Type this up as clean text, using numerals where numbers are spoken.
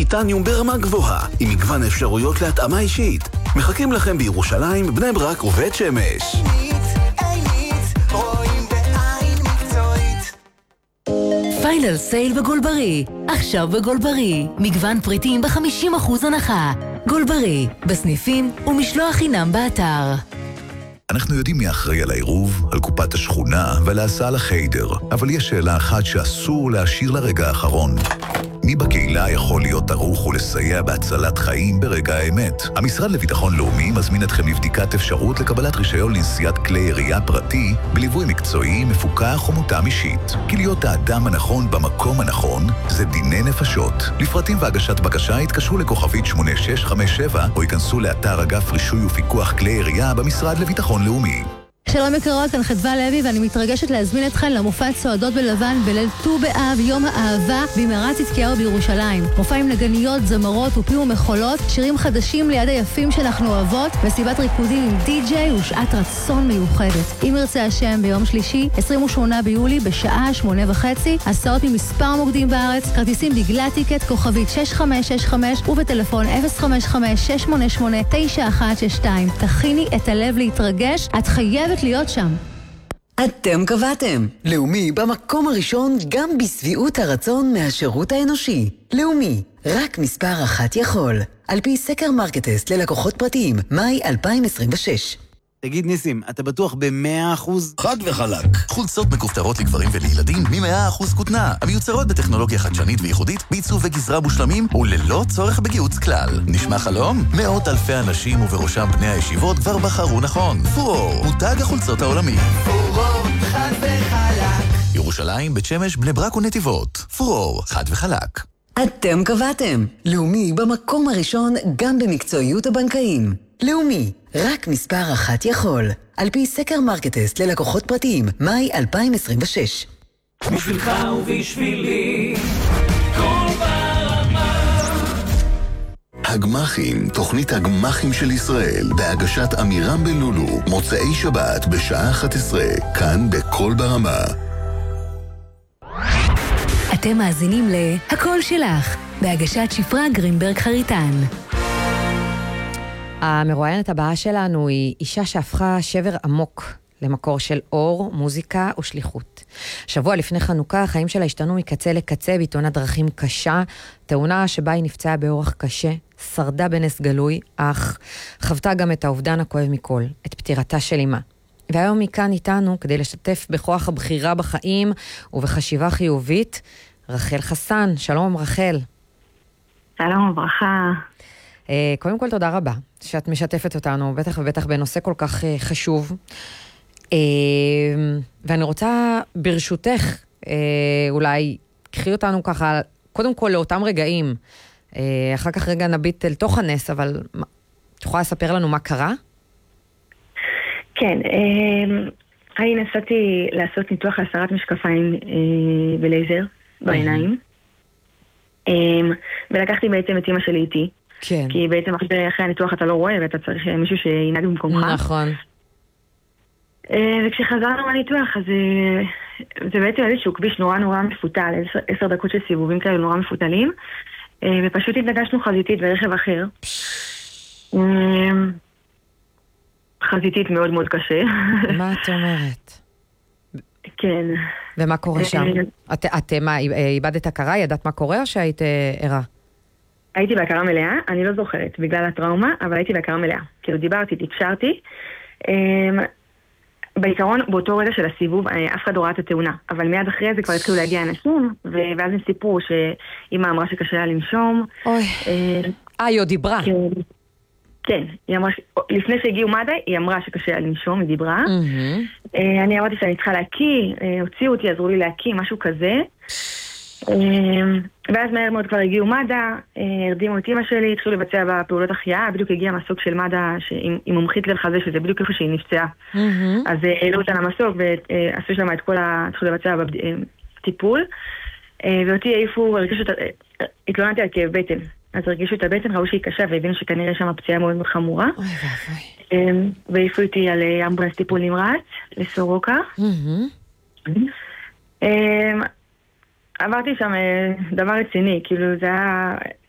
טיטניום ברמה גבוהה, עם מגוון אפשרויות להתאמה אישית. מחכים לכם בירושלים, בני ברק ובית שמש. פיינל סייל בגולברי. עכשיו בגולברי. מגוון פריטים ב-50% הנחה. גולברי, בסניפים ומשלוח חינם באתר. אנחנו יודעים מי אחראי על העירוב, על קופת השכונה ועל ההסעה לחיידר, אבל יש שאלה אחת שאסור להשאיר לרגע האחרון. מי בקהילה יכול להיות ערוך ולסייע בהצלת חיים ברגע האמת? המשרד לביטחון לאומי מזמין אתכם לבדיקת אפשרות לקבלת רישיון לנסיעת כלי ירייה פרטי, בליווי מקצועי, מפוקח ומותאם אישית. כי להיות האדם הנכון במקום הנכון זה דיני נפשות. לפרטים והגשת בקשה התקשרו לכוכבית 8657 או ייכנסו לאתר אגף רישוי ופיקוח כלי ירייה במשרד לביטחון לאומי. שלום יקרות, כאן חדווה לוי ואני מתרגשת להזמין אתכן למופע צועדות בלבן בליל ט"ו באב, יום האהבה במערת צדקיהו בירושלים. מופע עם נגניות, זמרות ופי ומחולות, שירים חדשים ליד היפים שאנחנו אוהבות, מסיבת ריקודים עם די-ג'יי ושעת רצון מיוחדת. אם ירצה השם, ביום שלישי, 28 ביולי בשעה 8:30, הסעות ממספר מוקדים בארץ, כרטיסים בגלל טיקט כוכבית 6565 ובטלפון 055-688-9162. תכיני את הלב להתרגש, את חייבת להיות שם. אתם קבעתם. לאומי במקום הראשון גם בסביעות הרצון מהשירות האנושי. לאומי, רק מספר אחת יכול. על פי סקר מרקטסט ללקוחות פרטיים, מאי 2026. תגיד ניסים, אתה בטוח ב100%? חד וחלק. חולצות מכופתרות לגברים ולילדים מ100% כותנה, המיוצרות בטכנולוגיה חדשנית וייחודית, בעיצוב וגזרה מושלמים וללא צורך בגיוץ כלל. נשמע חלום? מאות אלפי אנשים ובראשם בני הישיבות כבר בחרו נכון. פורור, מותג החולצות העולמי. פורור, חד וחלק. ירושלים, בית שמש, בני ברק ונתיבות. פורור, חד וחלק. אתם קבעתם. לאומי במקום הראשון גם במקצועיות הבנקאים. לאומי, רק מספר אחת יכול. על פי סקר מרקטסט ללקוחות פרטיים, מאי 2026. בשבילך ובשבילי, כל ברמה. הגמחים, תוכנית הגמחים של ישראל, בהגשת אמירם בלולו, מוצאי שבת בשעה 11, כאן בכל ברמה. אתם מאזינים להכל שלך, בהגשת שפרה גרינברג חריטן. המרואיינת הבאה שלנו היא אישה שהפכה שבר עמוק למקור של אור, מוזיקה ושליחות. שבוע לפני חנוכה, החיים שלה השתנו מקצה לקצה בתאונת דרכים קשה, תאונה שבה היא נפצעה באורח קשה, שרדה בנס גלוי, אך חוותה גם את האובדן הכואב מכל, את פטירתה של אמה. והיום היא כאן איתנו כדי לשתף בכוח הבחירה בחיים ובחשיבה חיובית, רחל חסן. שלום רחל. שלום וברכה. קודם כל תודה רבה שאת משתפת אותנו, בטח ובטח בנושא כל כך חשוב. ואני רוצה ברשותך, אולי קחי אותנו ככה, קודם כל לאותם רגעים, אחר כך רגע נביט אל תוך הנס, אבל את יכולה לספר לנו מה קרה? כן, אני נסעתי לעשות ניתוח להסרת משקפיים בלייזר בעיניים, ולקחתי בעצם את אמא שלי איתי. כן. כי בעצם אחרי הניתוח אתה לא רואה, ואתה צריך מישהו שינהג במקומך. נכון. וכשחזרנו מהניתוח, אז זה בעצם איזשהו כביש נורא מפותל, 10 דקות של סיבובים כאלה נורא מפותלים, ופשוט התנגשנו חזיתית ברכב אחר. חזיתית מאוד מאוד קשה. מה את אומרת? כן. ומה קורה שם? את מה, איבדת הכרה? ידעת מה קורה או שהיית ערה? הייתי בהכרה מלאה, אני לא זוכרת בגלל הטראומה, אבל הייתי בהכרה מלאה. כאילו דיברתי, תקשרתי. בעיקרון, באותו רגע של הסיבוב, אף אחד לא ראה את התאונה. אבל מיד אחרי זה כבר התחילו להגיע אנשים, ואז הם סיפרו שאמא אמרה שקשה לה לנשום. אוי, היא עוד דיברה. כן, היא אמרה, לפני שהגיעו מד"א, היא אמרה שקשה לה לנשום, היא דיברה. אני אמרתי שאני צריכה להקיא, הוציאו אותי, עזרו לי להקיא, משהו כזה. ואז מהר מאוד כבר הגיעו מד"א, הרדימו את אמא שלי, התחילו לבצע בפעולות החייאה, בדיוק הגיע מסוק של מד"א עם מומחית ליל חזה, שזה בדיוק איפה שהיא נפצעה. אז העלו אותה למסוק ועשו שם את כל התחילו לבצע בטיפול, ואותי העיפו, התלוננתי על כאב בטן, אז הרגישו את הבטן, ראו שהיא קשה והבינו שכנראה שם הפציעה מאוד מאוד חמורה, והעיפו אותי על אמבולנס טיפול נמרץ לסורוקה. עברתי שם דבר רציני, כאילו זה היה